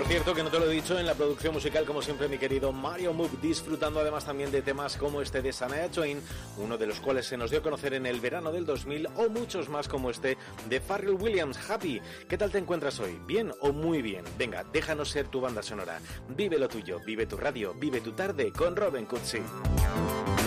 cierto que no te lo he dicho, en la producción musical, como siempre, mi querido Mario Move, disfrutando además también de temas como este de Shania Twain, uno de los cuales se nos dio a conocer en el verano del 2000, o muchos más como este de Pharrell Williams, Happy. ¿Qué tal te encuentras hoy? ¿Bien o muy bien? Venga, déjanos ser tu banda sonora. Vive lo tuyo, vive tu radio, vive tu tarde con Robin Cutsi.